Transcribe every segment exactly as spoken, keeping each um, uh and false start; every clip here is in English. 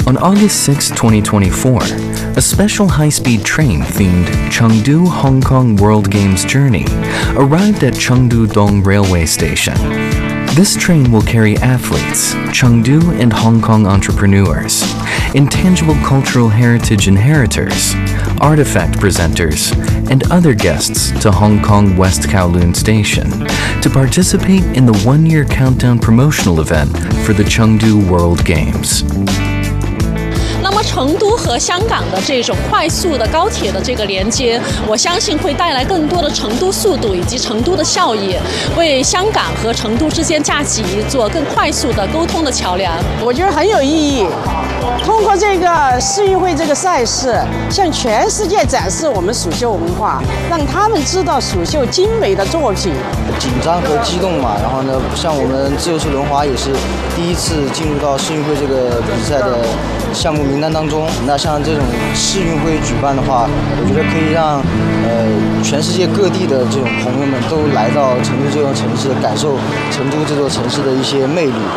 On August sixth, twenty twenty-four, a special high-speed train themed Chengdu Hong Kong World Games Journey arrived at Chengdu Dong Railway Station. This train will carry athletes, Chengdu and Hong Kong entrepreneurs, intangible cultural heritage inheritors, artifact presenters, and other guests to Hong Kong West Kowloon Station to participate in the one-year countdown promotional event for the Chengdu World Games. 那么成都和香港的这种快速的高铁的这个连接，我相信会带来更多的成都速度以及成都的效益，为香港和成都之间假期做更快速的沟通的桥梁。 我觉得很有意义。通过这个世运会这个赛事，向全世界展示我们蜀绣文化，让他们知道蜀绣精美的作品。 紧张和激动嘛，然后呢，像我们自由式轮滑也是第一次进入到世运会这个比赛的项目名单当中。那像这种世运会举办的话，我觉得可以让呃全世界各地的这种朋友们都来到成都这座城市，感受成都这座城市的一些魅力。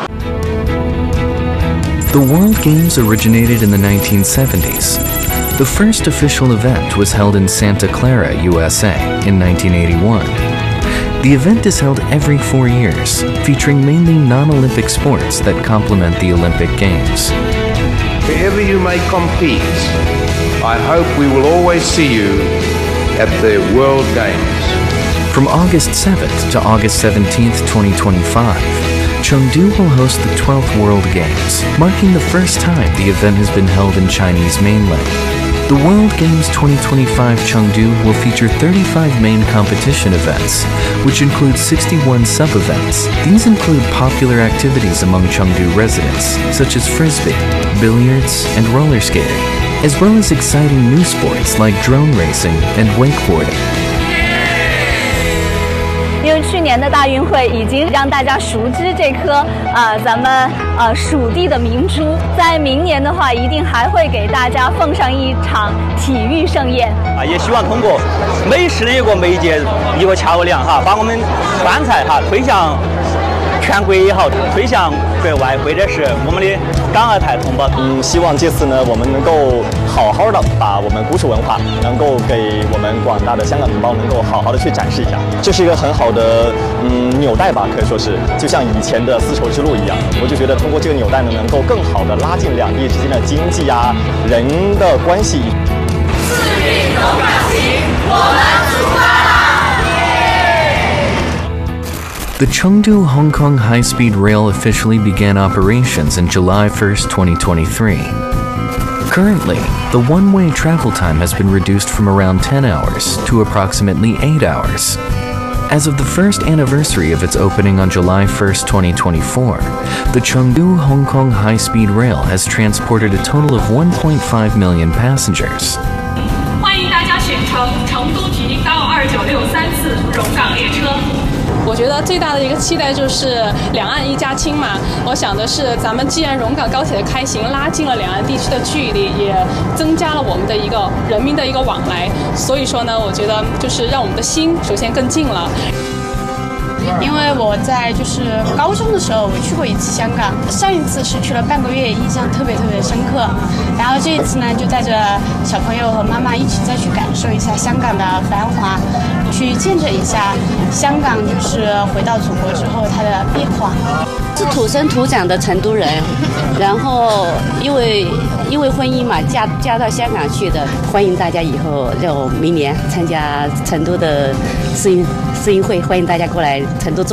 The World Games originated in the nineteen seventies. The first official event was held in Santa Clara, U S A in nineteen eighty-one. The event is held every four years, featuring mainly non-Olympic sports that complement the Olympic Games. Wherever you may compete, I hope we will always see you at the World Games. From August seventh to August seventeenth, twenty twenty-five, Chengdu will host the twelfth World Games, marking the first time the event has been held in Chinese mainland. The World Games twenty twenty-five Chengdu will feature thirty-five main competition events, which include sixty-one sub-events. These include popular activities among Chengdu residents, such as frisbee, billiards, and roller skating, as well as exciting new sports like drone racing and wakeboarding. 因为去年的大运会已经让大家熟知这颗啊、呃、咱们呃蜀地的明珠，在明年的话，一定还会给大家奉上一场体育盛宴啊！也希望通过美食的一个媒介一个桥梁哈，把我们川菜哈推向全国也好，推向国外，或者是我们的港澳台同胞。 嗯，希望这次呢，我们能够好好的把我们古蜀文化，能够给我们广大的香港同胞能够好好的去展示一下。这是一个很好的嗯纽带吧，可以说是就像以前的丝绸之路一样。我就觉得通过这个纽带呢，能够更好的拉近两地之间的经济啊、人的关系。 四运总转型，我们出发啦！ The Chengdu Hong Kong high-speed rail officially began operations on July first, twenty twenty-three. Currently, the one-way travel time has been reduced from around ten hours to approximately eight hours. As of the first anniversary of its opening on July first, twenty twenty-four, the Chengdu Hong Kong high-speed rail has transported a total of one point five million passengers. 欢迎大家选乘成都提高二九六三次蓉港列车。 我觉得最大的一个期待就是两岸一家亲嘛。我想的是，咱们既然蓉港高铁的开行拉近了两岸地区的距离，也增加了我们的一个人民的一个往来。所以说呢，我觉得就是让我们的心首先更近了。 因为我在就是高中的时候，我去过一次香港，上一次是去了半个月，印象特别特别深刻。然后这一次呢，就带着小朋友和妈妈一起再去感受一下香港的繁华，去见证一下香港就是回到祖国之后它的变化。 是土生土长的成都人，然后因为因为婚姻嘛，嫁嫁到香港去的。欢迎大家以后就明年参加成都的世运世运会，欢迎大家过来成都做。